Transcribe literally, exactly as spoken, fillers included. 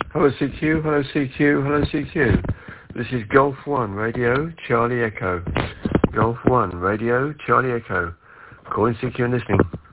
Hello C Q, hello C Q, hello C Q. This is Golf one Radio, Charlie Echo. Golf one Radio, Charlie Echo. Calling C Q and listening.